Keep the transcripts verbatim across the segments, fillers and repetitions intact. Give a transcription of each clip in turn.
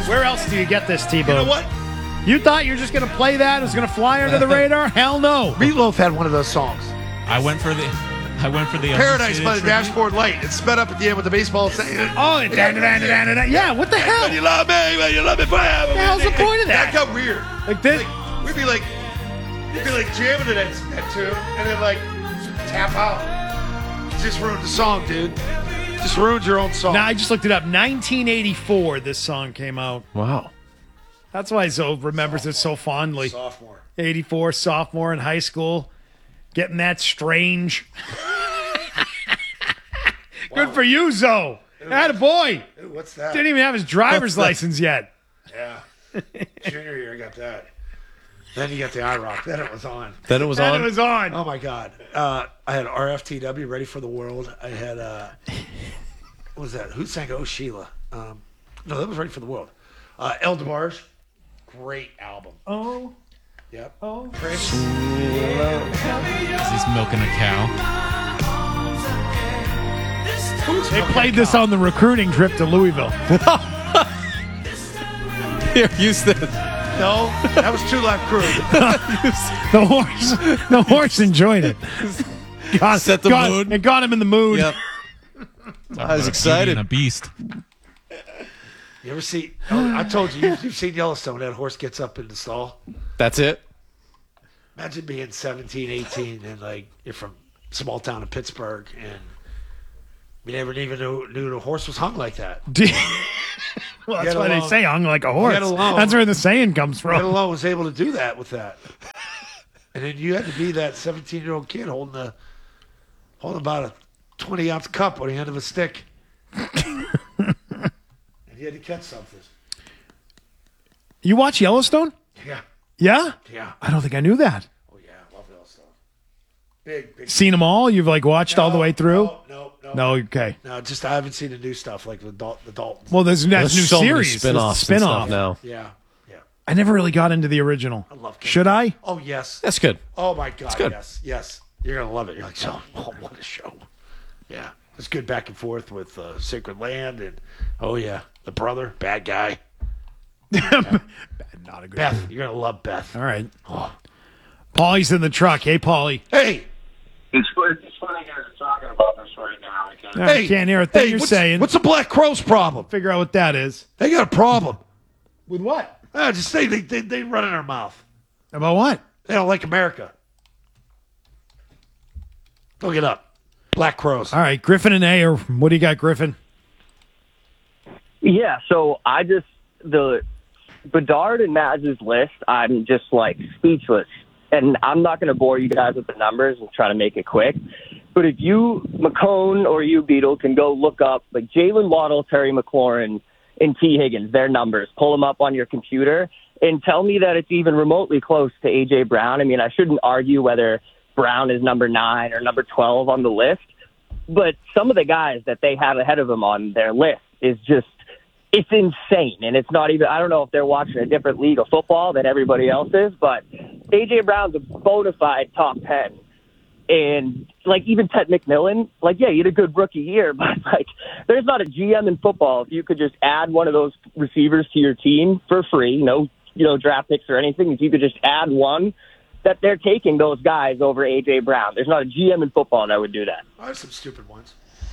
Where else do you get this, T-Bone? You know what? You thought you were just going to play that? It was going to fly under the radar? Hell no. Meatloaf had one of those songs. I went for the I went for the Paradise by the tribute. Dashboard Light. It's sped up at the end with the baseball saying, Oh, da, da, da, da, da, da. Yeah, what the hell? when you love me, when you love me forever. What the hell's the point of that? That got weird. Like this? Like, we'd be like, we'd be like jamming to that, that tune, and then like tap out. Just ruined the song, dude. Just ruined your own song. Now, I just looked it up. nineteen eighty-four, this song came out. Wow. That's why Zoe remembers it so fondly. Sophomore. eighty-four, sophomore in high school. Getting that strange. Good for you, Zoe. Had a boy. Ooh, what's that? Didn't even have his driver's license yet. Yeah. Junior year, I got that. Then you got the iRock. Then it was on. Then it was Then on. it was on. Oh, my God. Uh, I had R F T W, Ready for the World. I had, uh, what was that? Who sang Oh, Sheila? Um, no, that was Ready for the World. Uh, El DeBarge. Great album. Oh, Yep. oh. Chris. He's milking a cow. They played this on the recruiting trip to Louisville. Here, use this. No, that was Two Live Crew. The horse, the horse enjoyed it. Got, Set the got, mood. It got him in the mood. Yep. I was excited. A beast. You ever see? Oh, I told you, you've, you've seen Yellowstone. That horse gets up in the stall. That's it. Imagine being seventeen, eighteen, and like you're from small town in Pittsburgh, and we never even knew, knew the horse was hung like that. Well, that's Get why they along. say hung like a horse. Get along. That's where the saying comes Let from. alone was able to do that with that. And then you had to be that seventeen-year-old kid holding the holding about a twenty-ounce cup on the end of a stick. And you had to catch something. You watch Yellowstone? Yeah, Yeah? yeah. I don't think I knew that. Oh, yeah, I love Yellowstone. Big, big. Seen them all? You've like watched all the way through? No, no, no. No, okay. No, just I haven't seen the new stuff like the, Dal- the Daltons. Well, there's, there's There's new so many series. There's spin-offs spin and off stuff now. Yeah, yeah. I never really got into the original. I love Ken. Should I? Oh, yes. That's good. Oh, my God, good. yes, yes. You're going to love it. You're like, oh, oh, what a show. Yeah. It's good back and forth with uh, Sacred Land and, oh, yeah, the brother, bad guy. Not a good Beth, you're going to love Beth. All right. Oh. Paulie's in the truck. Hey, Paulie. Hey, It's, it's funny you guys are talking about this right now. Because I hey. can't hear a thing hey, you're what's, saying. What's the Black Crowes problem? Figure out what that is. They got a problem. With what? Ah, just say they, they, they run in their mouth. About what? They don't like America. Look it up. Black Crowes. All right, Griffin and A, or what do you got, Griffin? Yeah, so I just, the Bedard and Maz's list, I'm just like speechless. And I'm not going to bore you guys with the numbers and try to make it quick. But if you, McCone or you, Beetle, can go look up like Jalen Waddle, Terry McLaurin, and T. Higgins, their numbers, pull them up on your computer and tell me that it's even remotely close to A J. Brown. I mean, I shouldn't argue whether Brown is number nine or number twelve on the list, but some of the guys that they have ahead of him on their list is just, it's insane. And it's not even, I don't know if they're watching a different league of football than everybody else is, but A J. Brown's a bona fide top ten. And like even Ted McMillan, like, yeah, he had a good rookie year, but like there's not a G M in football. If you could just add one of those receivers to your team for free, no, you know, draft picks or anything, if you could just add one, that they're taking those guys over A J. Brown. There's not a G M in football that would do that. I have some stupid ones.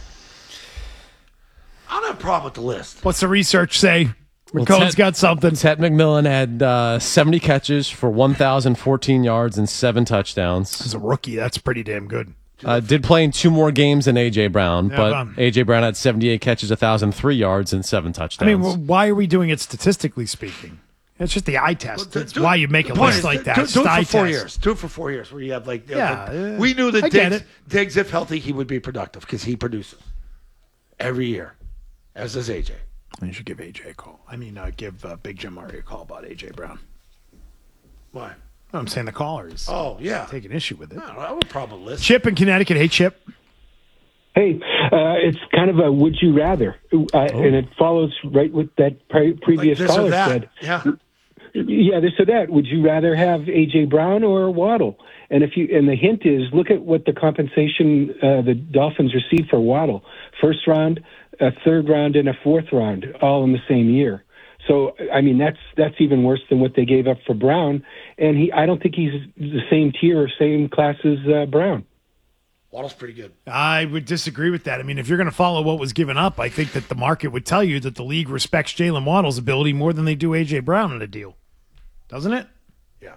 I don't have a problem with the list. What's the research say? Well, McCone's Ted- got something. Ted McMillan had uh, seventy catches for one thousand fourteen yards and seven touchdowns. As a rookie, that's pretty damn good. Uh, did play in two more games than A J. Brown, Yeah, but um, A J. Brown had seventy-eight catches, one thousand three yards, and seven I touchdowns. mean, well, why are we doing it statistically speaking? It's just the eye test. Do- That's do- why you make a the point list is, like do- that. Do, It's do the it eye for four test. years. Do it for four years where you have like, Yeah, like, uh, we knew that I get Diggs, it. Diggs, if healthy, he would be productive because he produces every year, as does A J. You should give A J a call. I mean, uh, give uh, Big Jim Murray a call about A J. Brown. Why? No, I'm saying the caller is Oh, yeah. taking issue with it. I don't have a problem with list. Chip in Connecticut. Hey, Chip. Hey, uh, it's kind of a would you rather, uh, and it follows right with that pre- previous Like this or caller that. said. Yeah. Yeah, this or that. Would you rather have A J. Brown or Waddle? And if you and the hint is look at what the compensation uh, the Dolphins received for Waddle: first round, a third round, and a fourth round, all in the same year. So, I mean, that's that's even worse than what they gave up for Brown. And he, I don't think he's the same tier or same class as uh, Brown. Waddle's pretty good. I would disagree with that. I mean, if you're going to follow what was given up, I think that the market would tell you that the league respects Jalen Waddle's ability more than they do A J. Brown in a deal. Doesn't it? Yeah.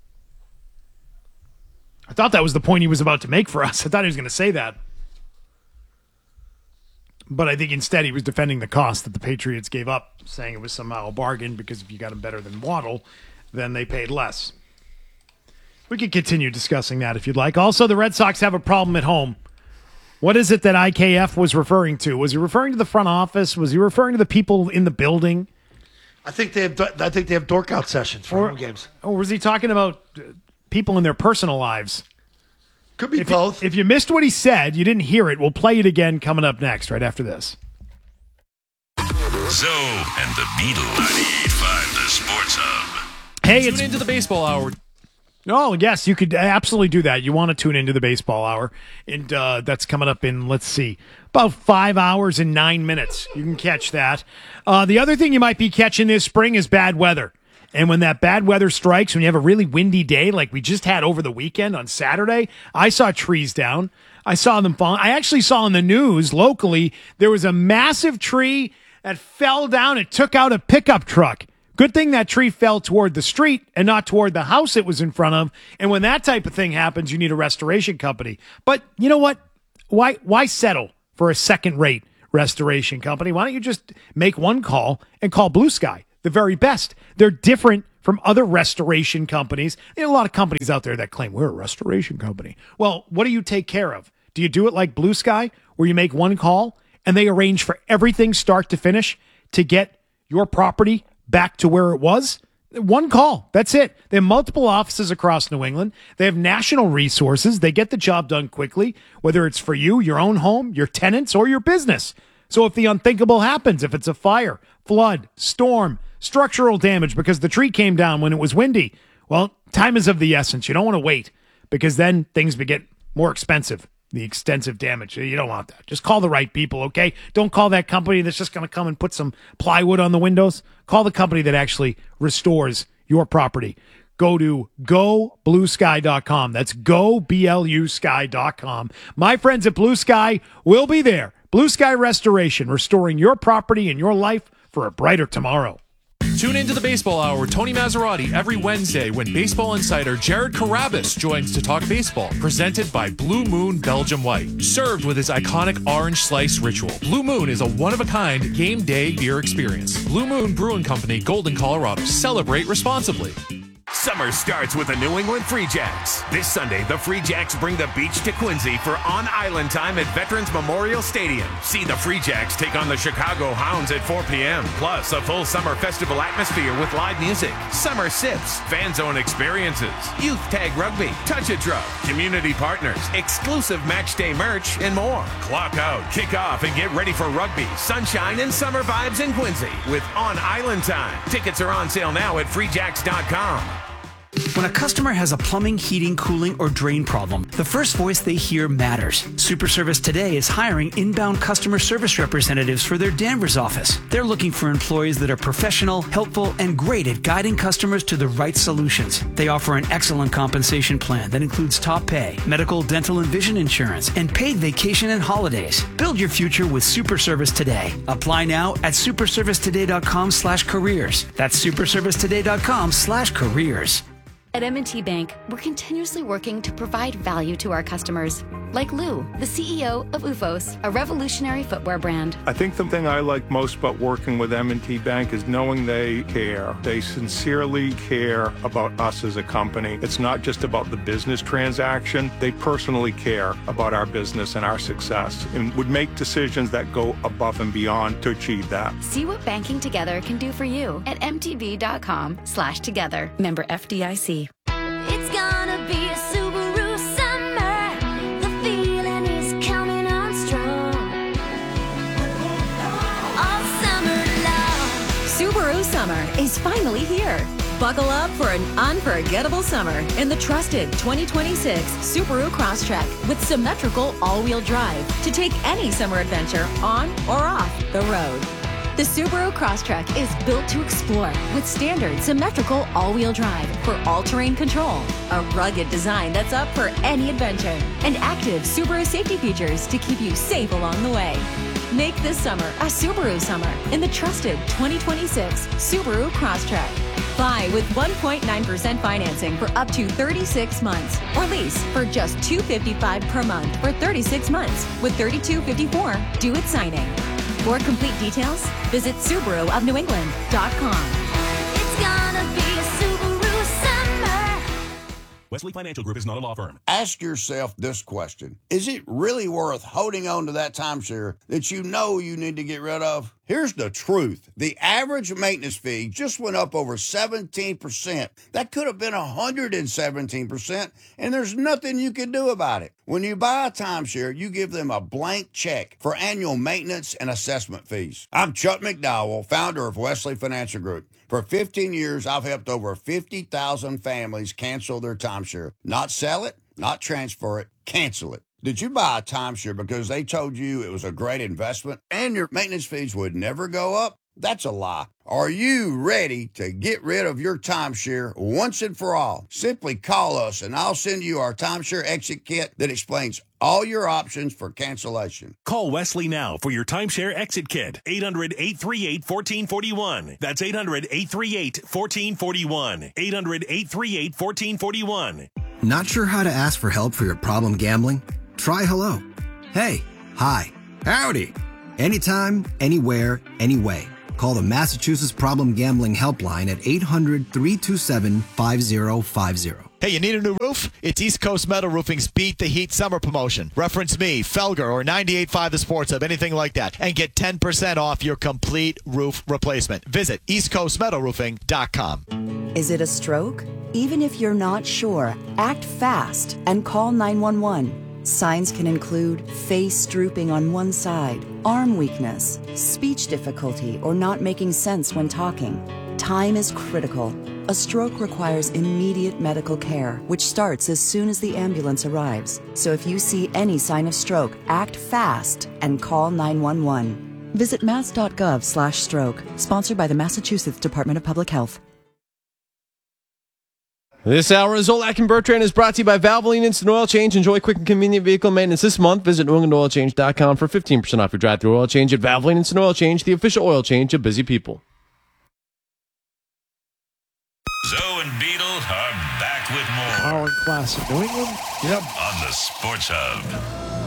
I thought that was the point he was about to make for us. I thought he was going to say that. But I think instead he was defending the cost that the Patriots gave up, saying it was somehow a bargain because if you got him better than Waddle, then they paid less. We can continue discussing that if you'd like. Also, the Red Sox have a problem at home. What is it that I K F was referring to? Was he referring to the front office? Was he referring to the people in the building? I think they have. I think they have dork out sessions for Or, home games. or was he talking about uh, people in their personal lives? Could be If both. You, if you missed what he said, you didn't hear it, we'll play it again coming up next, right after this. Zoe and the Beetle. ninety-eight point five, the Sports Hub. Hey, Tune it's into the baseball hour. Oh, yes, you could absolutely do that. You want to tune into the baseball hour, and uh, that's coming up in, let's see, about five hours and nine minutes. You can catch that. Uh, the other thing you might be catching this spring is bad weather. And when that bad weather strikes, when you have a really windy day like we just had over the weekend on Saturday, I saw trees down. I saw them fall. I actually saw in the news locally there was a massive tree that fell down and took out a pickup truck. Good thing that tree fell toward the street and not toward the house it was in front of. And when that type of thing happens, you need a restoration company. But you know what? Why why settle for a second-rate restoration company? Why don't you just make one call and call Blue Sky, the very best? They're different from other restoration companies. There are a lot of companies out there that claim we're a restoration company. Well, what do you take care of? Do you do it like Blue Sky, where you make one call and they arrange for everything start to finish to get your property back to where it was? One call. That's it. They have multiple offices across New England. They have national resources. They get the job done quickly, whether it's for you, your own home, your tenants, or your business. So if the unthinkable happens, if it's a fire, flood, storm, structural damage because the tree came down when it was windy, well, time is of the essence. You don't want to wait because then things get more expensive. The extensive damage. You don't want that. Just call the right people, okay? Don't call that company that's just going to come and put some plywood on the windows. Call the company that actually restores your property. Go to go blue sky dot com. That's go, B L U sky dot com. My friends at Blue Sky will be there. Blue Sky Restoration, restoring your property and your life for a brighter tomorrow. Tune into the baseball hour with Tony Maserati every Wednesday when baseball insider Jared Carabas joins to talk baseball, presented by Blue Moon Belgium White. Served with his iconic orange slice ritual, Blue Moon is a one-of-a-kind game day beer experience. Blue Moon Brewing Company, Golden, Colorado. Celebrate responsibly. Summer starts with the New England Free Jacks. This Sunday, the Free Jacks bring the beach to Quincy for on-island time at Veterans Memorial Stadium. See the Free Jacks take on the Chicago Hounds at four p.m. Plus, a full summer festival atmosphere with live music, summer sips, fan zone experiences, youth tag rugby, touch a truck, community partners, exclusive match day merch, and more. Clock out, kick off, and get ready for rugby, sunshine, and summer vibes in Quincy with on-island time. Tickets are on sale now at free jacks dot com. When a customer has a plumbing, heating, cooling, or drain problem, the first voice they hear matters. Super Service Today is hiring inbound customer service representatives for their Danvers office. They're looking for employees that are professional, helpful, and great at guiding customers to the right solutions. They offer an excellent compensation plan that includes top pay, medical, dental, and vision insurance, and paid vacation and holidays. Build your future with Super Service Today. Apply now at super service today dot com slash careers. That's super service today dot com slash careers. At M and T Bank, we're continuously working to provide value to our customers. Like Lou, the C E O of U F O S, a revolutionary footwear brand. I think the thing I like most about working with M and T Bank is knowing they care. They sincerely care about us as a company. It's not just about the business transaction. They personally care about our business and our success and would make decisions that go above and beyond to achieve that. See what banking together can do for you at m t b dot com slash together. Member F D I C. It's gonna be a Subaru summer. The feeling is coming on strong. All summer long. Subaru summer is finally here. Buckle up for an unforgettable summer in the trusted twenty twenty-six Subaru Crosstrek with symmetrical all-wheel drive to take any summer adventure on or off the road. The Subaru Crosstrek is built to explore with standard symmetrical all-wheel drive for all-terrain control, a rugged design that's up for any adventure, and active Subaru safety features to keep you safe along the way. Make this summer a Subaru summer in the trusted twenty twenty-six Subaru Crosstrek. Buy with one point nine percent financing for up to thirty-six months, or lease for just two hundred fifty-five dollars per month for thirty-six months with thirty-two fifty-four due at signing. For complete details, visit Subaru of New England dot com. It's gonna be a Subaru summer. Wesley Financial Group is not a law firm. Ask yourself this question. Is it really worth holding on to that timeshare that you know you need to get rid of? Here's the truth. The average maintenance fee just went up over seventeen percent. That could have been one hundred seventeen percent, and there's nothing you can do about it. When you buy a timeshare, you give them a blank check for annual maintenance and assessment fees. I'm Chuck McDowell, founder of Wesley Financial Group. For fifteen years, I've helped over fifty thousand families cancel their timeshare. Not sell it, not transfer it, cancel it. Did you buy a timeshare because they told you it was a great investment and your maintenance fees would never go up? That's a lie. Are you ready to get rid of your timeshare once and for all? Simply call us and I'll send you our timeshare exit kit that explains all your options for cancellation. Call Wesley now for your timeshare exit kit. eight hundred, eight three eight, one four four one. That's eight hundred, eight three eight, one four four one. eight hundred, eight three eight, one four four one. Not sure how to ask for help for your problem gambling? Try hello. Hey, hi, howdy. Anytime, anywhere, anyway. Call the Massachusetts Problem Gambling Helpline at eight hundred, three two seven, five zero five zero. Hey, you need a new roof? It's East Coast Metal Roofing's Beat the Heat Summer Promotion. Reference me, Felger, or ninety-eight point five The Sports Hub, anything like that, and get ten percent off your complete roof replacement. Visit east coast metal roofing dot com. Is it a stroke? Even if you're not sure, act fast and call nine one one. Signs can include face drooping on one side, arm weakness, speech difficulty, or not making sense when talking. Time is critical. A stroke requires immediate medical care, which starts as soon as the ambulance arrives. So if you see any sign of stroke, act fast and call nine one one. Visit mass dot gov slash stroke. Sponsored by the Massachusetts Department of Public Health. This hour of Zolak and Bertrand is brought to you by Valvoline Instant Oil Change. Enjoy quick and convenient vehicle maintenance this month. Visit new england oil change dot com for fifteen percent off your drive-thru oil change at Valvoline Instant Oil Change, the official oil change of busy people. Zoe and Beetle are back with more. Harlan Classic New England. Yep. On the Sports Hub.